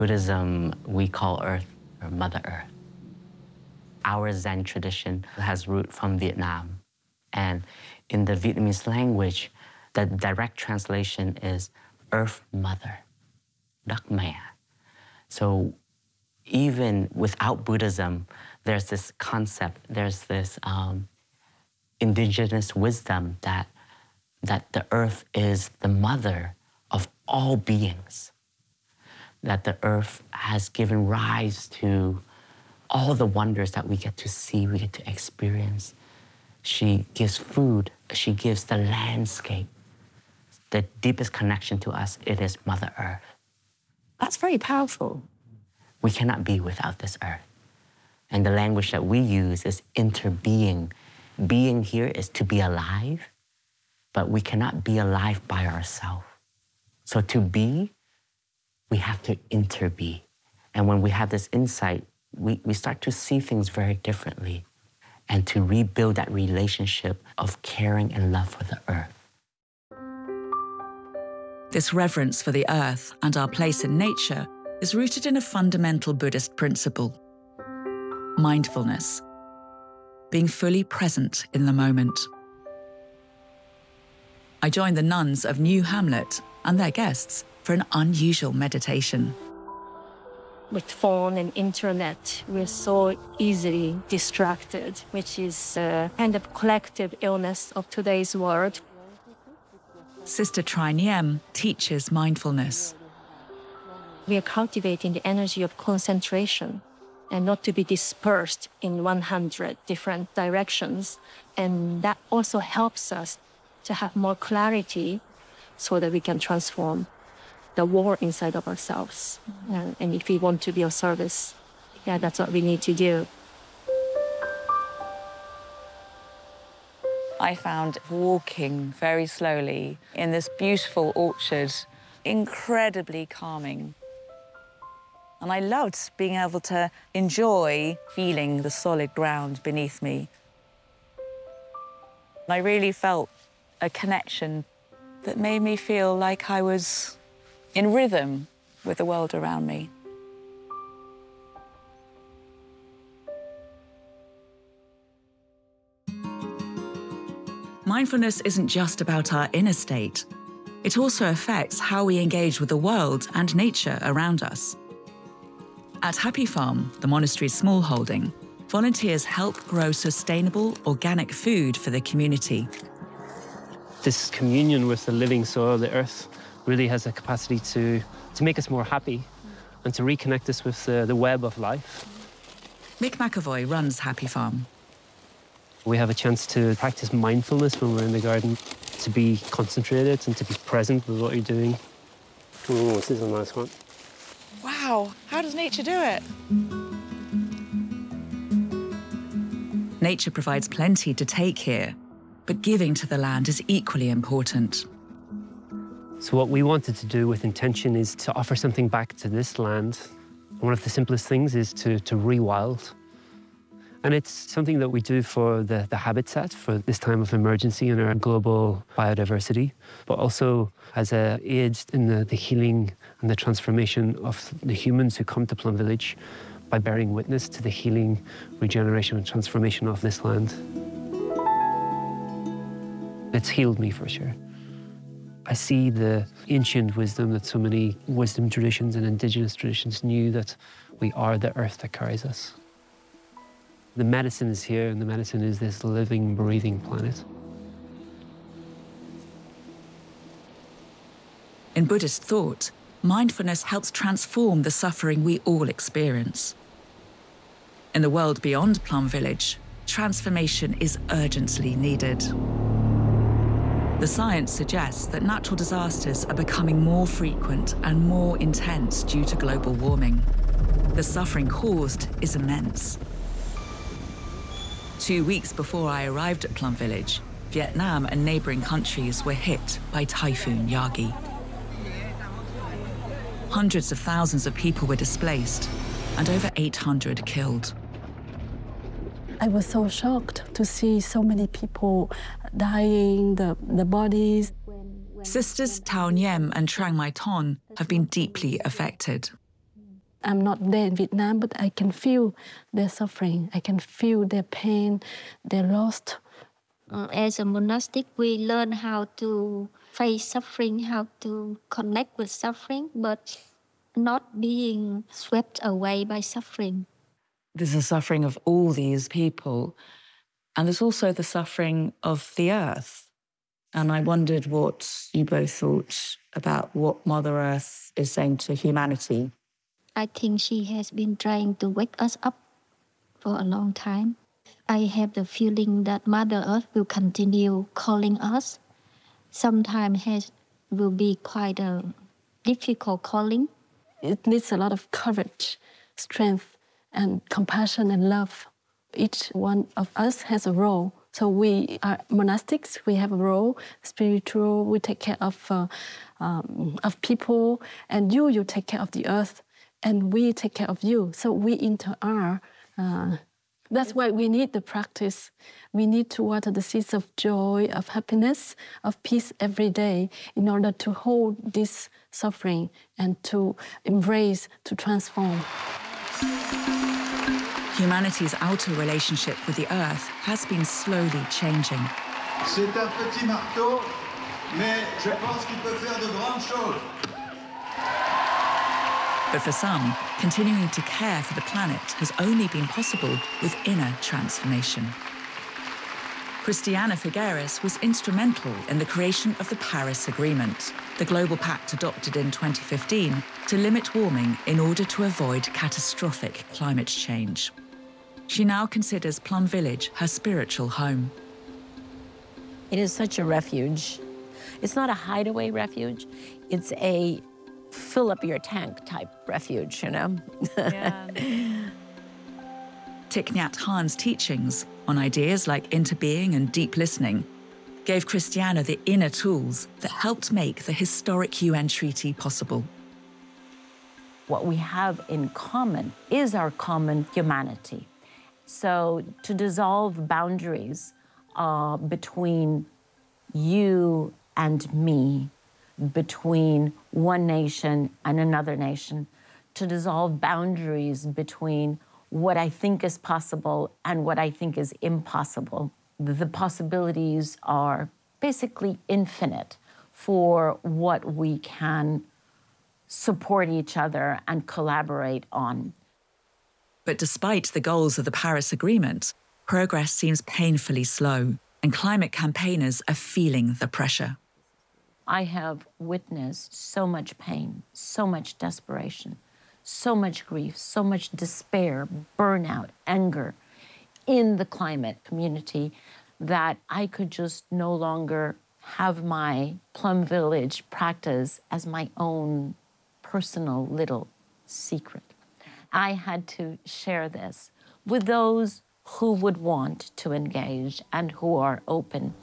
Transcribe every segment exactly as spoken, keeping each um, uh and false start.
Buddhism, we call Earth or Mother Earth. Our Zen tradition has root from Vietnam. And in the Vietnamese language, the direct translation is Earth Mother, Đất Mẹ. So even without Buddhism, there's this concept, there's this um, indigenous wisdom that, that the earth is the mother of all beings, that the earth has given rise to all the wonders that we get to see, we get to experience. She gives food, she gives the landscape. The deepest connection to us, it is Mother Earth. That's very powerful. We cannot be without this earth. And the language that we use is interbeing. Being here is to be alive, but we cannot be alive by ourselves. So to be, we have to interbe. And when we have this insight, we, we start to see things very differently and to rebuild that relationship of caring and love for the earth. This reverence for the earth and our place in nature is rooted in a fundamental Buddhist principle: mindfulness, being fully present in the moment. I joined the nuns of New Hamlet and their guests for an unusual meditation. With phone and internet, we're so easily distracted, which is a kind of collective illness of today's world. Sister Tri Niem teaches mindfulness. We are cultivating the energy of concentration and not to be dispersed in one hundred different directions. And that also helps us to have more clarity so that we can transform the war inside of ourselves. Uh, and if we want to be of service, yeah, that's what we need to do. I found walking very slowly in this beautiful orchard incredibly calming. And I loved being able to enjoy feeling the solid ground beneath me. I really felt a connection that made me feel like I was in rhythm with the world around me. Mindfulness isn't just about our inner state. It also affects how we engage with the world and nature around us. At Happy Farm, the monastery's small holding, volunteers help grow sustainable, organic food for the community. This communion with the living soil, the earth, really has a capacity to, to make us more happy and to reconnect us with the, the web of life. Mick McAvoy runs Happy Farm. We have a chance to practice mindfulness when we're in the garden, to be concentrated and to be present with what you're doing. Oh, this is a nice one. Wow, how does nature do it? Nature provides plenty to take here, but giving to the land is equally important. So what we wanted to do with intention is to offer something back to this land. One of the simplest things is to, to rewild. And it's something that we do for the, the habitat, for this time of emergency in our global biodiversity, but also as an aid in the, the healing and the transformation of the humans who come to Plum Village by bearing witness to the healing, regeneration and transformation of this land. It's healed me for sure. I see the ancient wisdom that so many wisdom traditions and indigenous traditions knew, that we are the earth that carries us. The medicine is here, and the medicine is this living, breathing planet. In Buddhist thought, mindfulness helps transform the suffering we all experience. In the world beyond Plum Village, transformation is urgently needed. The science suggests that natural disasters are becoming more frequent and more intense due to global warming. The suffering caused is immense. Two weeks before I arrived at Plum Village, Vietnam and neighboring countries were hit by Typhoon Yagi. Hundreds of thousands of people were displaced and over eight hundred killed. I was so shocked to see so many people dying, the, the bodies. Sisters Thao Niem and Trang Mai Ton have been deeply affected. I'm not there in Vietnam, but I can feel their suffering. I can feel their pain, their loss. Uh, as a monastic, we learn how to face suffering, how to connect with suffering, but not being swept away by suffering. There's the suffering of all these people, and there's also the suffering of the earth. And I wondered what you both thought about what Mother Earth is saying to humanity. I think she has been trying to wake us up for a long time. I have the feeling that Mother Earth will continue calling us. Sometimes it will be quite a difficult calling. It needs a lot of courage, strength, and compassion and love. Each one of us has a role. So we are monastics, we have a role, spiritual, we take care of, uh, um, of people, and you, you take care of the earth, and we take care of you. So we interact. Uh, that's why we need the practice. We need to water the seeds of joy, of happiness, of peace every day in order to hold this suffering and to embrace, to transform. Humanity's outer relationship with the earth has been slowly changing. C'est un petit marteau, mais je pense qu'il peut faire de grandes choses. But for some, continuing to care for the planet has only been possible with inner transformation. Christiana Figueres was instrumental in the creation of the Paris Agreement, the global pact adopted in twenty fifteen to limit warming in order to avoid catastrophic climate change. She now considers Plum Village her spiritual home. It is such a refuge. It's not a hideaway refuge. It's a fill up your tank type refuge, you know? Yeah. Thich Nhat Hanh's teachings on ideas like interbeing and deep listening gave Christiana the inner tools that helped make the historic U N treaty possible. What we have in common is our common humanity. So to dissolve boundaries uh, between you and me, between one nation and another nation, to dissolve boundaries between what I think is possible and what I think is impossible. The possibilities are basically infinite for what we can support each other and collaborate on. But despite the goals of the Paris Agreement, progress seems painfully slow, and climate campaigners are feeling the pressure. I have witnessed so much pain, so much desperation, so much grief, so much despair, burnout, anger in the climate community that I could just no longer have my Plum Village practice as my own personal little secret. I had to share this with those who would want to engage and who are open.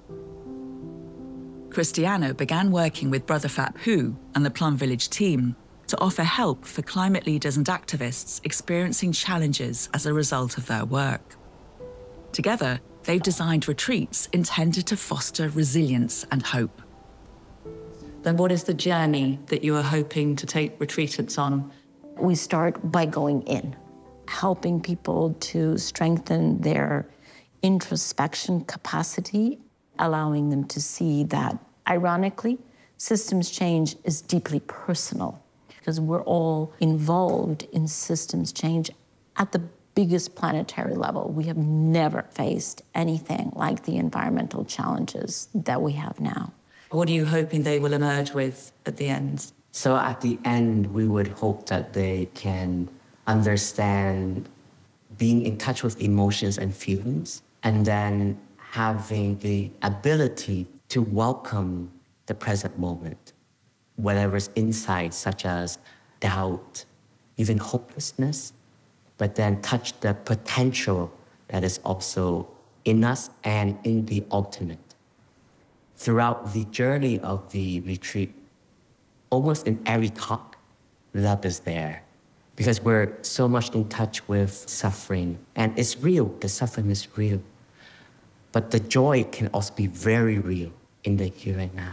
Christiana began working with Brother Phap Huu and the Plum Village team to offer help for climate leaders and activists experiencing challenges as a result of their work. Together, they've designed retreats intended to foster resilience and hope. Then what is the journey that you are hoping to take retreatants on? We start by going in, helping people to strengthen their introspection capacity, allowing them to see that, ironically, systems change is deeply personal because we're all involved in systems change at the biggest planetary level. We have never faced anything like the environmental challenges that we have now. What are you hoping they will emerge with at the end? So at the end, we would hope that they can understand being in touch with emotions and feelings, and then having the ability to welcome the present moment, whatever's inside, such as doubt, even hopelessness, but then touch the potential that is also in us and in the ultimate. Throughout the journey of the retreat, almost in every talk, love is there. Because we're so much in touch with suffering. And it's real, the suffering is real. But the joy can also be very real in the here and now.